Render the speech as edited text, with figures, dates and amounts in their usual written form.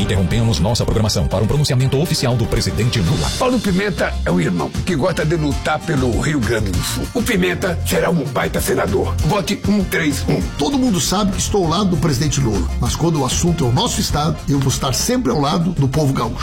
Interrompemos nossa programação para um pronunciamento oficial do presidente Lula. Paulo Pimenta é um irmão que gosta de lutar pelo Rio Grande do Sul. O Pimenta será um baita senador. Vote 131. Todo mundo sabe que estou ao lado do presidente Lula, mas quando o assunto é o nosso estado, eu vou estar sempre ao lado do povo gaúcho.